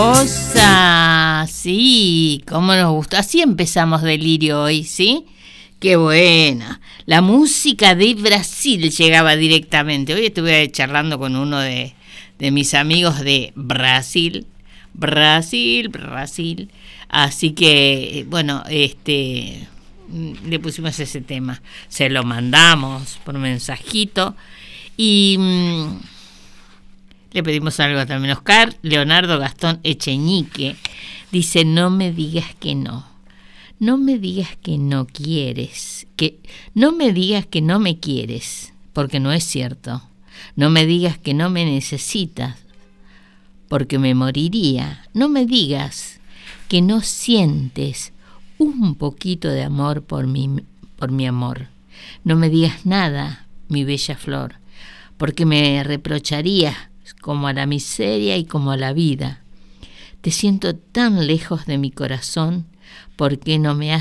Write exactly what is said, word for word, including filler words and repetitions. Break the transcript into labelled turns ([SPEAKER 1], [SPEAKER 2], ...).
[SPEAKER 1] Osa, sí, cómo nos gusta. Así empezamos Delirio hoy, ¿sí? Qué buena. La música de Brasil llegaba directamente. Hoy estuve charlando con uno de, de mis amigos de Brasil. Brasil, Brasil. Así que, bueno, este, le pusimos ese tema. Se lo mandamos por mensajito. Y mmm, le pedimos algo también a Oscar. Leonardo Gastón Echeñique dice: no me digas que no. No me digas que no quieres, que no me digas que no me quieres, porque no es cierto. No me digas que no me necesitas, porque me moriría. No me digas que no sientes un poquito de amor por mi, por mi amor. No me digas nada, mi bella flor, porque me reprocharías como a la miseria y como a la vida. Te siento tan lejos de mi corazón, ¿por qué no me has